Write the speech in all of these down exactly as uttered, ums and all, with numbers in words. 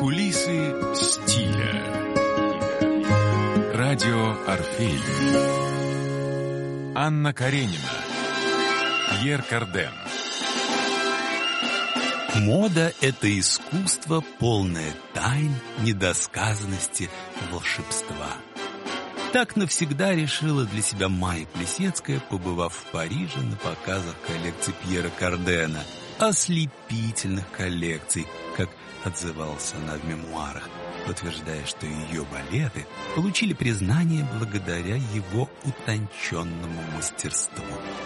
Кулисы стиля. Радио «Орфей». Анна Каренина. Пьер Карден. Мода — это искусство, полное тайн, недосказанности, волшебства. Так навсегда решила для себя Майя Плисецкая, побывав в Париже на показах коллекций Пьера Кардена, ослепительных коллекций, как отзывался она в мемуарах, утверждая, что ее балеты получили признание благодаря его утонченному мастерству.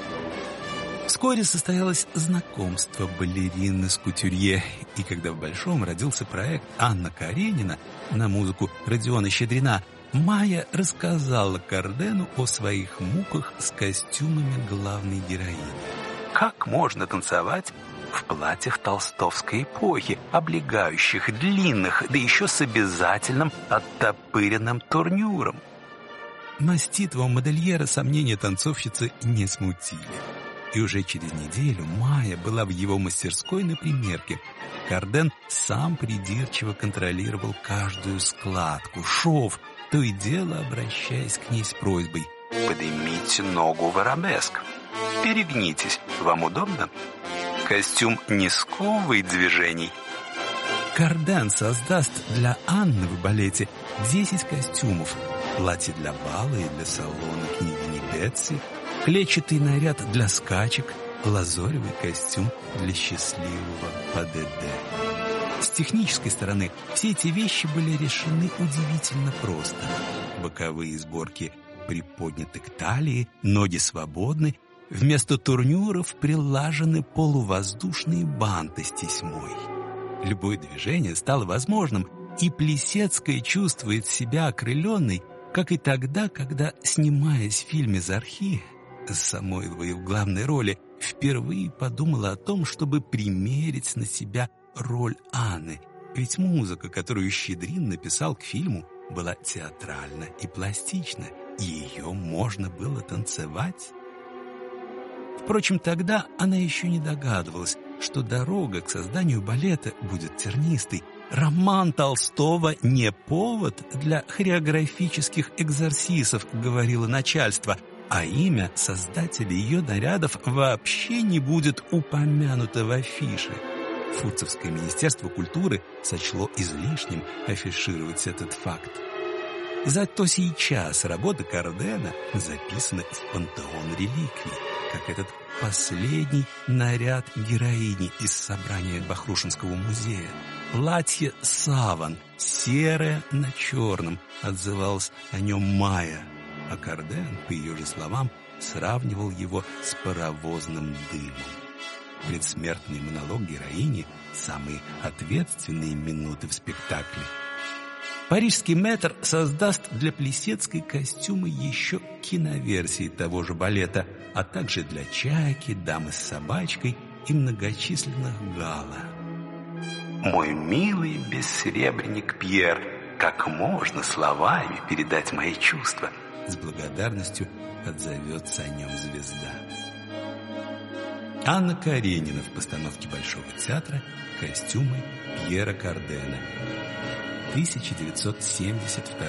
Вскоре состоялось знакомство балерины с кутюрье, и когда в Большом родился проект «Анна Каренина» на музыку Родиона Щедрина, Майя рассказала Кардену о своих муках с костюмами главной героини. Как можно танцевать в платьях толстовской эпохи, облегающих, длинных, да еще с обязательным оттопыренным турнюром? Маститого модельера сомнения танцовщицы не смутили. И уже через неделю Майя была в его мастерской на примерке. Карден сам придирчиво контролировал каждую складку, шов, то и дело обращаясь к ней с просьбой: «Поднимите ногу в арабеск. Перегнитесь. Вам удобно?» Костюм не сковывает движений. Карден создаст для Анны в балете десять костюмов. Платье для бала и для салона княгини Бетси, клетчатый наряд для скачек, лазоревый костюм для счастливого ПДД. С технической стороны все эти вещи были решены удивительно просто. Боковые сборки приподняты к талии, ноги свободны, вместо турнюров прилажены полувоздушные банты с тесьмой. Любое движение стало возможным, и Плисецкая чувствует себя окрыленной, как и тогда, когда, снимаясь в фильме «Зорхи», с Самойловой в главной роли, впервые подумала о том, чтобы примерить на себя роль Анны. Ведь музыка, которую Щедрин написал к фильму, была театральна и пластична, и ее можно было танцевать. Впрочем, тогда она еще не догадывалась, что дорога к созданию балета будет тернистой. «Роман Толстого не повод для хореографических экзорсисов», говорило начальство, а имя создателя ее нарядов вообще не будет упомянуто в афише. Фурцевское министерство культуры сочло излишним афишировать этот факт. Зато сейчас работа Кардена записана в пантеон реликвий, как этот последний наряд героини из собрания Бахрушинского музея. Платье саван, серое на черном, отзывалась о нем Майя, а Карден, по ее же словам, сравнивал его с паровозным дымом. Предсмертный монолог героини — самые ответственные минуты в спектакле. Парижский мэтр создаст для Плисецкой костюмы еще киноверсии того же балета, а также для «Чайки», «Дамы с собачкой» и многочисленных гала. «Мой милый бессребренник Пьер, как можно словами передать мои чувства?» С благодарностью отзовется о нем звезда. Анна Каренина в постановке Большого театра «Костюмы Пьера Кардена». тысяча девятьсот семьдесят второй